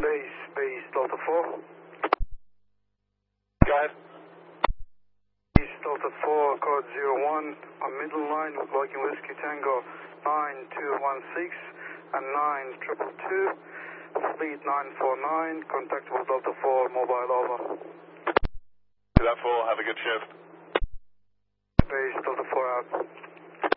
Base Delta 4. Go ahead. Base Delta 4, code 01, on middle line with logging Whiskey Tango 9216 and 9222. Fleet 949, contactable Delta 4, mobile over. Delta 4, have a good shift. Base Delta 4 out.